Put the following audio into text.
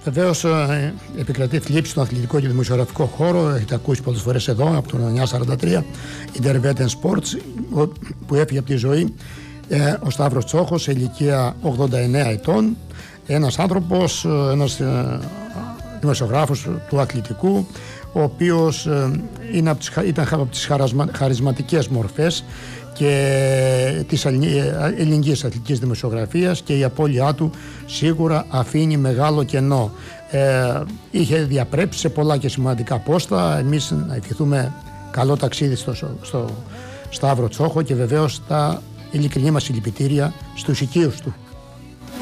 Βεβαίως επικρατεί θλίψη στον αθλητικό και δημοσιογραφικό χώρο. Έχετε ακούσει πολλές φορές εδώ από το 1943 Intervetten Sports που έφυγε από τη ζωή ο Σταύρος Τσόχος σε ηλικία 89 ετών. Ένας άνθρωπος, ένας δημοσιογράφος του αθλητικού, ο οποίος ήταν από τις χαρισματικές μορφές και της ελληνικής αθλητικής δημοσιογραφίας, και η απώλειά του σίγουρα αφήνει μεγάλο κενό. Είχε διαπρέψει σε πολλά και σημαντικά πόστα. Εμείς να ευχηθούμε καλό ταξίδι στο Σταύρο Τσόχο και βεβαίως τα ειλικρινή μας συλληπιτήρια στους οικείους του.